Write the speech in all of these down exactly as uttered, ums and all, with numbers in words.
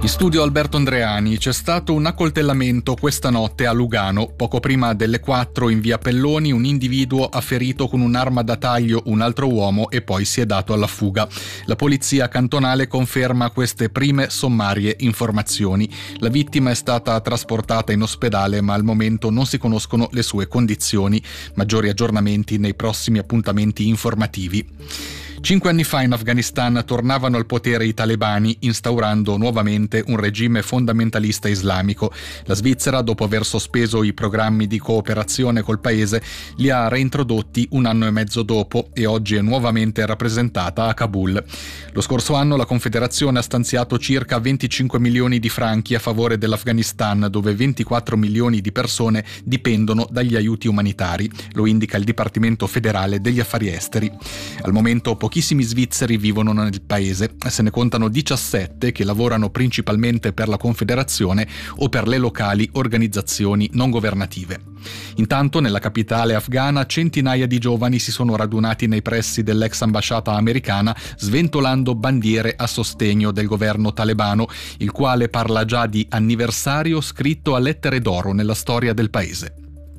In studio Alberto Andreani. C'è stato un accoltellamento questa notte a Lugano. Poco prima delle quattro in via Pelloni un individuo ha ferito con un'arma da taglio un altro uomo e poi si è dato alla fuga. La polizia cantonale conferma queste prime sommarie informazioni. La vittima è stata trasportata in ospedale, ma al momento non si conoscono le sue condizioni. Maggiori aggiornamenti nei prossimi appuntamenti informativi. Cinque anni fa in Afghanistan tornavano al potere i talebani, instaurando nuovamente un regime fondamentalista islamico. La Svizzera, dopo aver sospeso i programmi di cooperazione col paese, li ha reintrodotti un anno e mezzo dopo e oggi è nuovamente rappresentata a Kabul. Lo scorso anno la Confederazione ha stanziato circa venticinque milioni di franchi a favore dell'Afghanistan, dove ventiquattro milioni di persone dipendono dagli aiuti umanitari, lo indica il Dipartimento federale degli affari esteri. Al momento pochissimi svizzeri vivono nel paese, se ne contano diciassette che lavorano principalmente per la Confederazione o per le locali organizzazioni non governative. Intanto nella capitale afghana centinaia di giovani si sono radunati nei pressi dell'ex ambasciata americana sventolando bandiere a sostegno del governo talebano, il quale parla già di anniversario scritto a lettere d'oro nella storia del paese.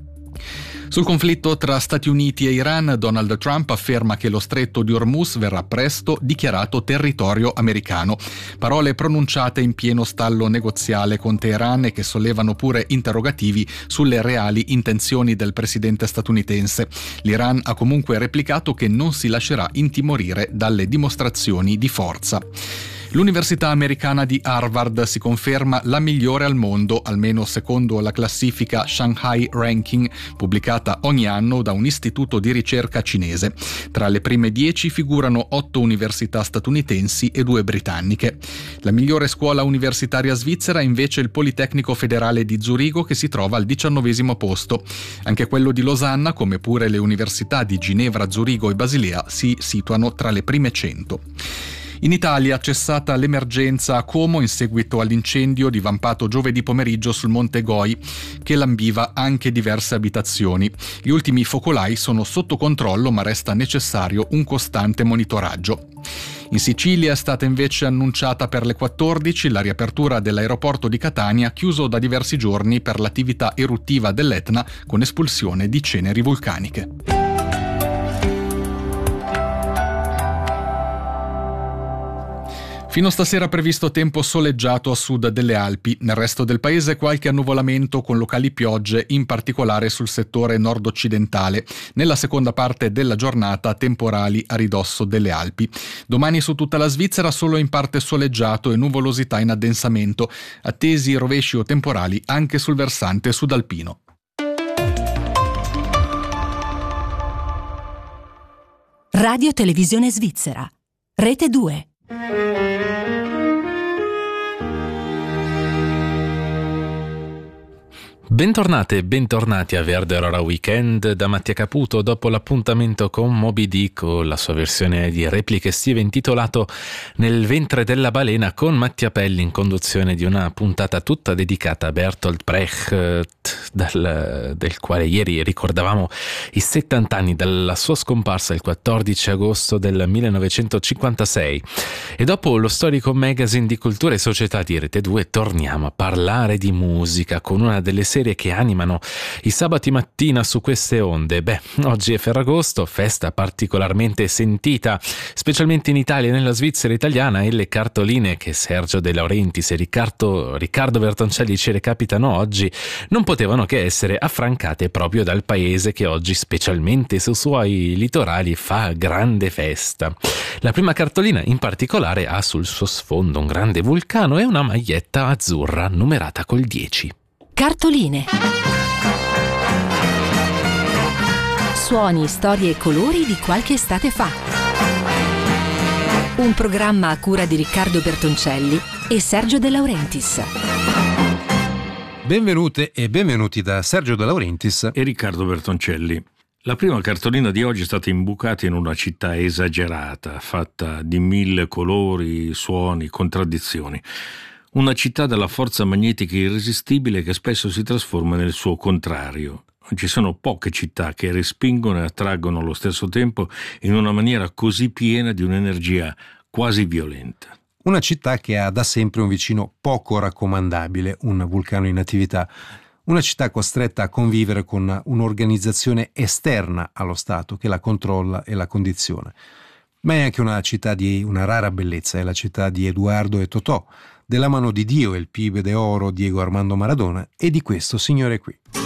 Sul conflitto tra Stati Uniti e Iran, Donald Trump afferma che lo stretto di Hormuz verrà presto dichiarato territorio americano. Parole pronunciate in pieno stallo negoziale con Teheran e che sollevano pure interrogativi sulle reali intenzioni del presidente statunitense. L'Iran ha comunque replicato che non si lascerà intimorire dalle dimostrazioni di forza. L'Università americana di Harvard si conferma la migliore al mondo, almeno secondo la classifica Shanghai Ranking, pubblicata ogni anno da un istituto di ricerca cinese. Tra le prime dieci figurano otto università statunitensi e due britanniche. La migliore scuola universitaria svizzera è invece il Politecnico Federale di Zurigo, che si trova al diciannovesimo posto. Anche quello di Losanna, come pure le università di Ginevra, Zurigo e Basilea, si situano tra le prime cento. In Italia cessata l'emergenza a Como in seguito all'incendio divampato giovedì pomeriggio sul Monte Goi, che lambiva anche diverse abitazioni. Gli ultimi focolai sono sotto controllo, ma resta necessario un costante monitoraggio. In Sicilia è stata invece annunciata per le quattordici la riapertura dell'aeroporto di Catania, chiuso da diversi giorni per l'attività eruttiva dell'Etna con espulsione di ceneri vulcaniche. Fino stasera previsto tempo soleggiato a sud delle Alpi. Nel resto del paese qualche annuvolamento con locali piogge, in particolare sul settore nord-occidentale. Nella seconda parte della giornata temporali a ridosso delle Alpi. Domani su tutta la Svizzera solo in parte soleggiato e nuvolosità in addensamento. Attesi rovesci o temporali anche sul versante sudalpino. Radio Televisione Svizzera. Rete due. Bentornate e bentornati a Verde Aurora Weekend da Mattia Caputo. Dopo l'appuntamento con Moby Dick o la sua versione di repliche estive intitolato Nel ventre della balena, con Mattia Pelli in conduzione di una puntata tutta dedicata a Bertolt Brecht, dal, del quale ieri ricordavamo i settanta anni dalla sua scomparsa il quattordici agosto del millenovecentocinquantasei. E dopo lo storico magazine di cultura e società di Rete due torniamo a parlare di musica con una delle serie che animano i sabati mattina su queste onde. Beh, oggi è Ferragosto, festa particolarmente sentita, specialmente in Italia e nella Svizzera italiana, e le cartoline che Sergio De Laurentiis e Riccardo, Riccardo Bertoncelli ci recapitano oggi non potevano che essere affrancate proprio dal paese che oggi, specialmente sui suoi litorali, fa grande festa. La prima cartolina in particolare ha sul suo sfondo un grande vulcano e una maglietta azzurra numerata col dieci. Cartoline. Suoni, storie e colori di qualche estate fa. Un programma a cura di Riccardo Bertoncelli e Sergio De Laurentiis. Benvenute e benvenuti da Sergio De Laurentiis e Riccardo Bertoncelli. La prima cartolina di oggi è stata imbucata in una città esagerata, fatta di mille colori, suoni, contraddizioni. Una città dalla forza magnetica irresistibile che spesso si trasforma nel suo contrario. Ci sono poche città che respingono e attraggono allo stesso tempo in una maniera così piena di un'energia quasi violenta. Una città che ha da sempre un vicino poco raccomandabile, un vulcano in attività. Una città costretta a convivere con un'organizzazione esterna allo Stato che la controlla e la condiziona. Ma è anche una città di una rara bellezza, è la città di Eduardo e Totò, della mano di Dio, il pibe de oro Diego Armando Maradona, e di questo signore qui.